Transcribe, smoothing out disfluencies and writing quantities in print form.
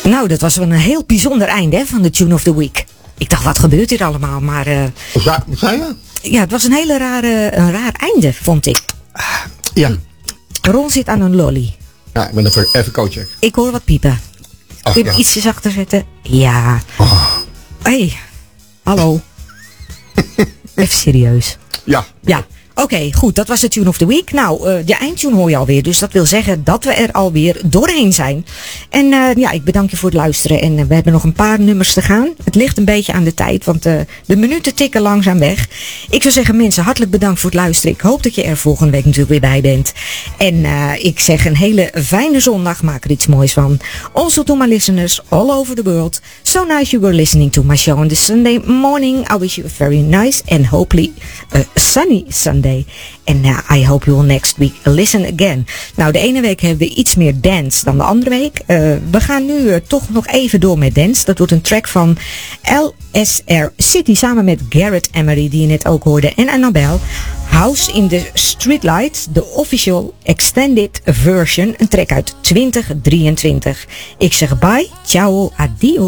Nou, dat was wel een heel bijzonder einde hè, van de Tune of the Week. Ik dacht, wat gebeurt hier allemaal? Maar Wat zei je? ja, het was een raar einde, vond ik. Ja. Ron zit aan een lolly. Ja, ik ben even coachen. Ik hoor wat piepen. Ach, Kun je ja. ietsjes achter zetten? Ja. Hey, hallo. Even serieus. Ja. Ja. Oké, goed, dat was de Tune of the Week. Nou, de eindtune hoor je alweer, dus dat wil zeggen dat we er alweer doorheen zijn. En ja, ik bedank je voor het luisteren en we hebben nog een paar nummers te gaan. Het ligt een beetje aan de tijd, want de minuten tikken langzaam weg. Ik zou zeggen, mensen, hartelijk bedankt voor het luisteren. Ik hoop dat je er volgende week natuurlijk weer bij bent. En ik zeg een hele fijne zondag, maak er iets moois van. Also to my listeners all over the world, so nice you were listening to my show on this Sunday morning. I wish you a very nice and hopefully sunny Sunday. And I hope you will next week listen again. Nou, de ene week hebben we iets meer dance dan de andere week. We gaan nu toch nog even door met dance. Dat wordt een track van LSR City samen met Garrett Emery, die je net ook hoorde, en Annabelle. House in the Streetlight, de official extended version. Een track uit 2023. Ik zeg bye, ciao, adio.